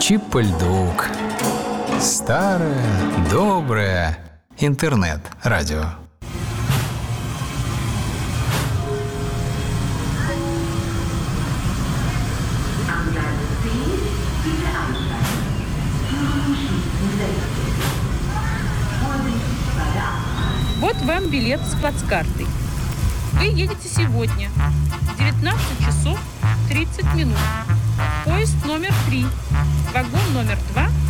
Чип-льдук. Старое, доброе интернет-радио. Вот вам билет с плацкартой. Вы едете сегодня в 19 часов 30 минут. Поезд номер 3, вагон номер 2